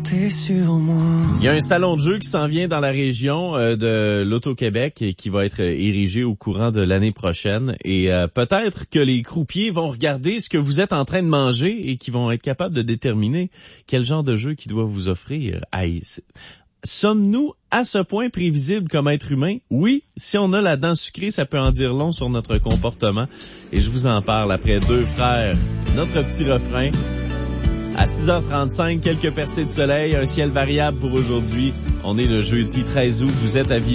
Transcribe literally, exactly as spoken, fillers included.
compter sur moi. Il y a un salon de jeu qui s'en vient dans la région euh, de l'Auto-Québec et qui va être érigé au courant de l'année prochaine. Et euh, peut-être que les croupiers vont regarder ce que vous êtes en train de manger et qui vont être capables de déterminer quel genre de jeu qu'ils doivent vous offrir. Aïe, sommes-nous à ce point prévisibles comme être humain? Oui, si on a la dent sucrée, ça peut en dire long sur notre comportement. Et je vous en parle après Deux Frères. Notre petit refrain. À six heures trente-cinq, quelques percées de soleil, un ciel variable pour aujourd'hui. On est le jeudi treize août, vous êtes à Vie.